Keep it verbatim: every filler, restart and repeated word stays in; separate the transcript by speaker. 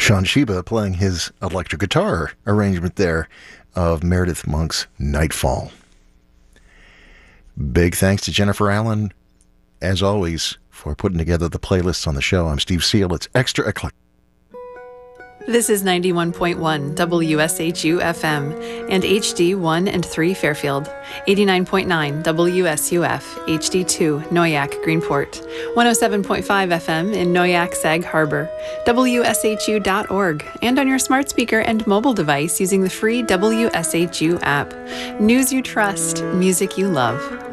Speaker 1: Sean Sheba playing his electric guitar arrangement there of Meredith Monk's Nightfall. Big thanks to Jennifer Allen, as always, for putting together the playlists on the show. I'm Steve Seal. It's Extra Eclectic.
Speaker 2: This is ninety-one point one W S H U F M and H D one and three Fairfield, eighty-nine point nine W S U F, H D two Noyac, Greenport, one oh seven point five F M in Noyac, Sag Harbor, W S H U dot org, and on your smart speaker and mobile device using the free W S H U app. News you trust, music you love.